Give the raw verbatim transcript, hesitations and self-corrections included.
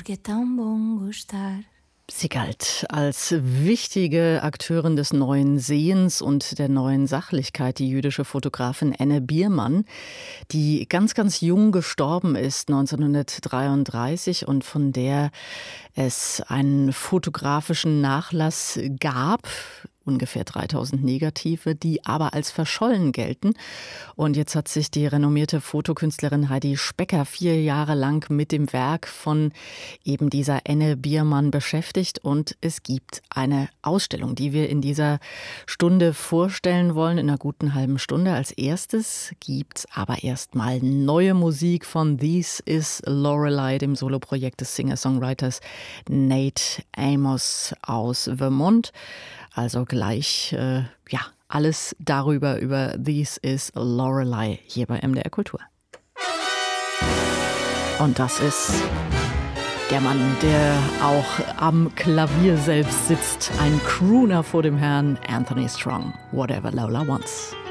porque é tão bom gostar. Sie galt als wichtige Akteurin des neuen Sehens und der neuen Sachlichkeit, die jüdische Fotografin Enne Biermann, die ganz, ganz jung gestorben ist, neunzehnhundertdreiunddreißig, und von der es einen fotografischen Nachlass gab, ungefähr dreitausend Negative, die aber als verschollen gelten. Und jetzt hat sich die renommierte Fotokünstlerin Heidi Specker vier Jahre lang mit dem Werk von eben dieser Enne Biermann beschäftigt. Und es gibt eine Ausstellung, die wir in dieser Stunde vorstellen wollen, in einer guten halben Stunde. Als erstes gibt's aber erstmal neue Musik von This Is Lorelei, dem Soloprojekt des Singer-Songwriters Nate Amos aus Vermont. Also gleich, äh, ja, alles darüber, über This Is Lorelei hier bei M D R Kultur. Und das ist der Mann, der auch am Klavier selbst sitzt. Ein Crooner vor dem Herrn, Anthony Strong. Whatever Lola Wants.